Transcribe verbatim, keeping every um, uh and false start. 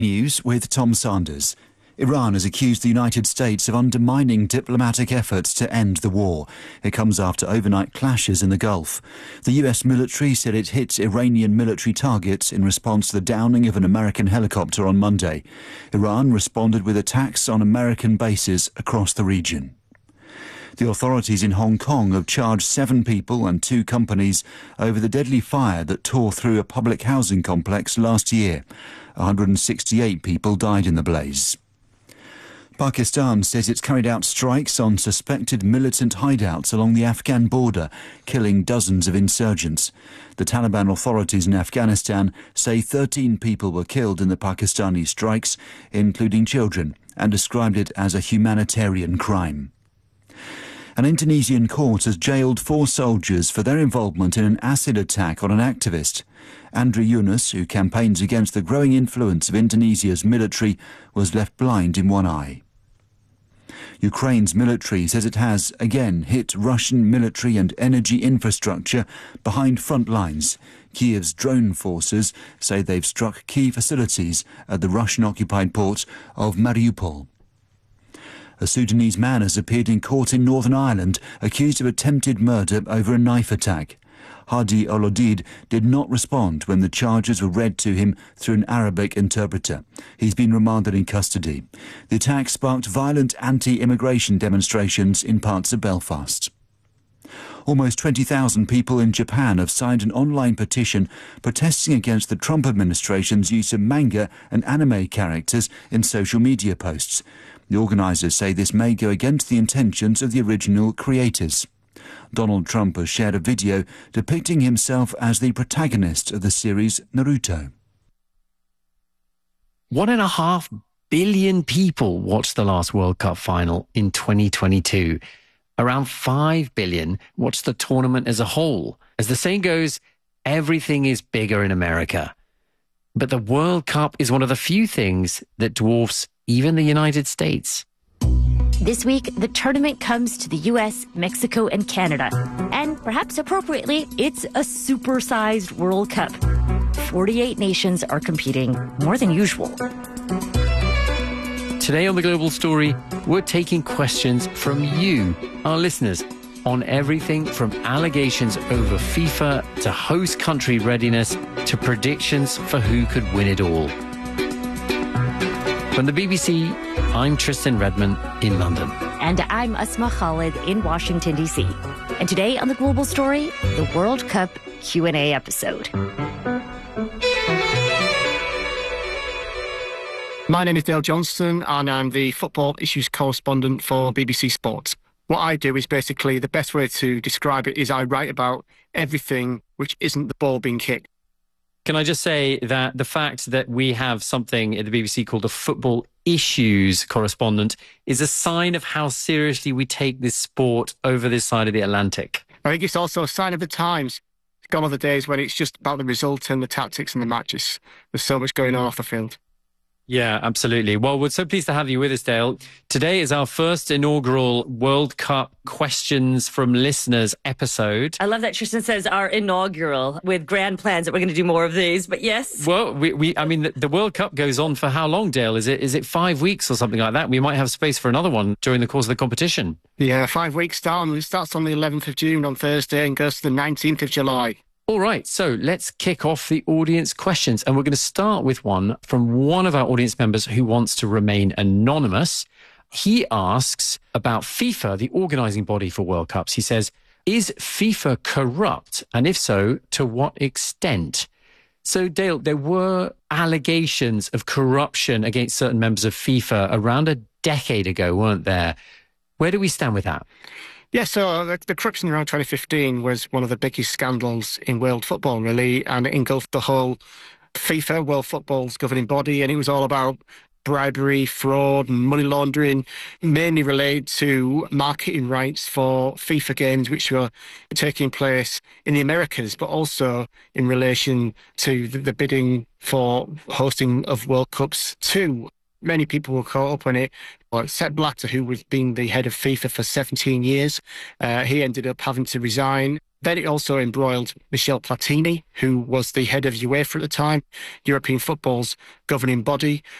News with Tom Sanders. Iran has accused the United States of undermining diplomatic efforts to end the war. It comes after overnight clashes in the Gulf. The U S military said it hit Iranian military targets in response to the downing of an American helicopter on Monday. Iran responded with attacks on American bases across the region. The authorities in Hong Kong have charged seven people and two companies over the deadly fire that tore through a public housing complex last year. one hundred sixty-eight people died in the blaze. Pakistan says it's carried out strikes on suspected militant hideouts along the Afghan border, killing dozens of insurgents. The Taliban authorities in Afghanistan say thirteen people were killed in the Pakistani strikes, including children, and described it as a humanitarian crime. An Indonesian court has jailed four soldiers for their involvement in an acid attack on an activist. Andrew Yunus, who campaigns against the growing influence of Indonesia's military, was left blind in one eye. Ukraine's military says it has again hit Russian military and energy infrastructure behind front lines. Kiev's drone forces say they've struck key facilities at the Russian-occupied port of Mariupol. A Sudanese man has appeared in court in Northern Ireland accused of attempted murder over a knife attack. Hadi Olodid did not respond when the charges were read to him through an Arabic interpreter. He's been remanded in custody. The attack sparked violent anti-immigration demonstrations in parts of Belfast. Almost twenty thousand people in Japan have signed an online petition protesting against the Trump administration's use of manga and anime characters in social media posts. The organisers say this may go against the intentions of the original creators. Donald Trump has shared a video depicting himself as the protagonist of the series Naruto. One and a half billion people watched the last World Cup final in twenty twenty-two. Around five billion watched the tournament as a whole. As the saying goes, everything is bigger in America. But the World Cup is one of the few things that dwarfs even the United States. This week, the tournament comes to the U S, Mexico, and Canada. And perhaps appropriately, it's a supersized World Cup. forty-eight nations are competing, more than usual. Today on The Global Story, we're taking questions from you, our listeners, on everything from allegations over FIFA to host country readiness to predictions for who could win it all. From the B B C, I'm Tristan Redmond in London. And I'm Asma Khalid in Washington, D C. And today on The Global Story, the World Cup Q and A episode. My name is Dale Johnston, and I'm the football issues correspondent for B B C Sports. What I do is basically, the best way to describe it is I write about everything which isn't the ball being kicked. Can I just say that the fact that we have something at the B B C called a football issues correspondent is a sign of how seriously we take this sport over this side of the Atlantic. I think it's also a sign of the times. It's gone are the days when it's just about the result and the tactics and the matches. There's so much going on off the field. Yeah, absolutely. Well, we're so pleased to have you with us, Dale. Today is our first inaugural World Cup questions from listeners episode. I love that Tristan says our inaugural, with grand plans that we're going to do more of these, but yes. Well, we, we I mean, the, the World Cup goes on for how long, Dale? Is it is it five weeks or something like that? We might have space for another one during the course of the competition. Yeah, five weeks start. It starts on the eleventh of June on Thursday and goes to the nineteenth of July. All right, so let's kick off the audience questions. And we're going to start with one from one of our audience members who wants to remain anonymous. He asks about FIFA, the organising body for World Cups. He says, is FIFA corrupt? And if so, to what extent? So, Dale, there were allegations of corruption against certain members of FIFA around a decade ago, weren't there? Where do we stand with that? Yeah, so the, the corruption around twenty fifteen was one of the biggest scandals in world football, really, and it engulfed the whole FIFA, world football's governing body, and it was all about bribery, fraud, and money laundering, mainly related to marketing rights for FIFA games, which were taking place in the Americas, but also in relation to the, the bidding for hosting of World Cups too. Many people were caught up on it. Well, Sepp Blatter, who was being the head of FIFA for seventeen years, uh, he ended up having to resign. Then it also embroiled Michel Platini, who was the head of UEFA at the time, European football's governing body.